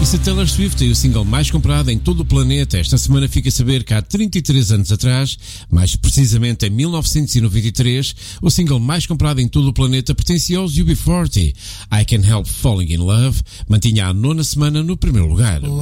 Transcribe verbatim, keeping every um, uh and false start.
disse a Taylor Swift e o single mais comprado em todo o planeta. Esta semana fica a saber que há trinta e três anos atrás, mais precisamente em mil novecentos e noventa e três, o single mais comprado em todo o planeta pertencia aos U B quarenta. I Can't Help Falling in Love mantinha a nona semana no primeiro lugar.